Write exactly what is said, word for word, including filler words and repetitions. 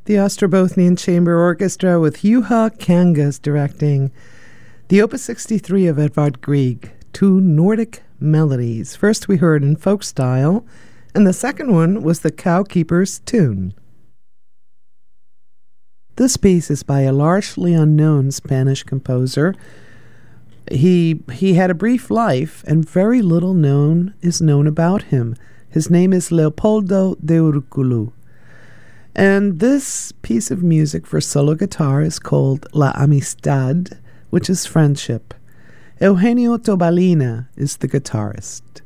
The Ostrobothnian Chamber Orchestra with Juha Kangas directing the Opus sixty-three of Edvard Grieg, two Nordic melodies. First we heard in folk style, and the second one was the Cowkeeper's Tune. This piece is by a largely unknown Spanish composer. He he had a brief life, and very little known is known about him. His name is Leopoldo de Urkulu. And this piece of music for solo guitar is called La Amistad, which is friendship. Eugenio Tobalina is the guitarist.